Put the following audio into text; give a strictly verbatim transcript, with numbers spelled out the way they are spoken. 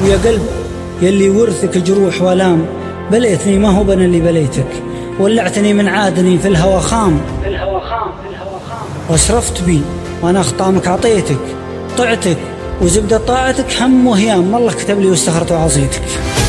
ويا قلب يلي ورثك جروح والام، بليتني ما هو بنا اللي بليتك، ولعتني من عادني في الهوى خام، في الهوى خام في الهوى خام واسرفت بي وانا خطامك عطيتك، طعتك وزبدة طاعتك هم وهيام، والله كتب لي واستخرت وعصيتك.